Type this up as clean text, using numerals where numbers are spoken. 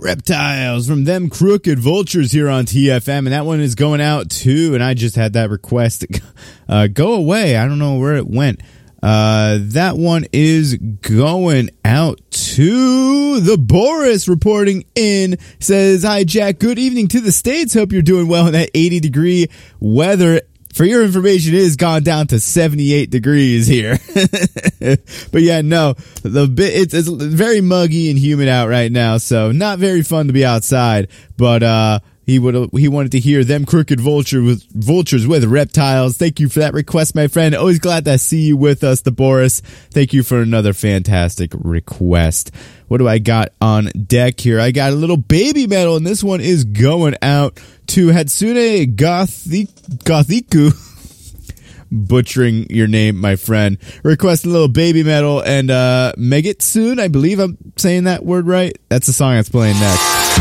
Reptiles from them Crooked Vultures here on TFM, and that one is going out too. And I just had that request go away. I don't know where it went. That one is going out to the Boris reporting in. Says, hi Jack, good evening to the States. Hope you're doing well in that 80-degree weather. For your information, it has gone down to 78 degrees here. But yeah, no, it's very muggy and humid out right now, so not very fun to be outside. But he wanted to hear them Crooked Vultures with Reptiles. Thank you for that request, my friend. Always glad to see you with us, the Boris. Thank you for another fantastic request. What do I got on deck here? I got a little baby metal, and this one is going out to Hatsune Gothiku. Butchering your name, my friend. Request a little baby metal and Megitsune. I believe I'm saying that word right. That's the song that's playing next.